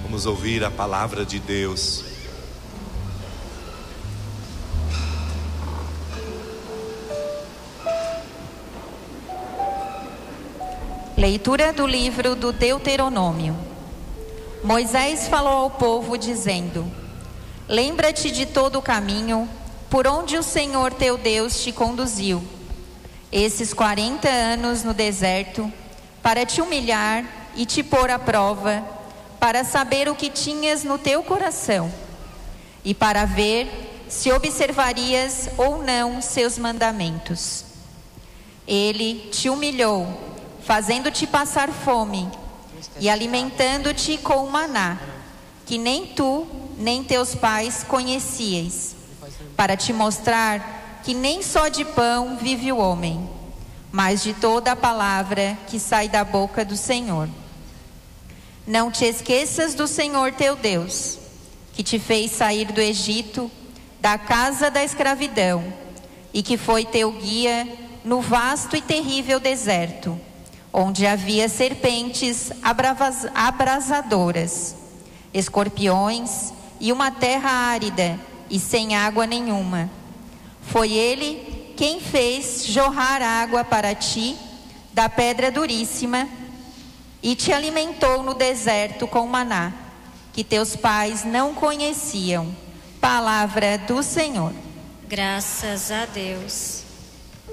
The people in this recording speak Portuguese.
Vamos ouvir a palavra de Deus. Leitura do livro do Deuteronômio. Moisés falou ao povo dizendo: lembra-te de todo o caminho por onde o Senhor teu Deus te conduziu, esses 40 anos no deserto, para te humilhar e te pôr à prova, para saber o que tinhas no teu coração, e para ver se observarias ou não seus mandamentos. Ele te humilhou, fazendo-te passar fome e alimentando-te com o maná, que nem tu nem teus pais conhecieis, para te mostrar que nem só de pão vive o homem, mas de toda a palavra que sai da boca do Senhor. Não te esqueças do Senhor teu Deus, que te fez sair do Egito, da casa da escravidão, e que foi teu guia no vasto e terrível deserto, onde havia serpentes abrasadoras, escorpiões e uma terra árida e sem água nenhuma. Foi ele quem fez jorrar água para ti da pedra duríssima e te alimentou no deserto com maná, que teus pais não conheciam. Palavra do Senhor. Graças a Deus.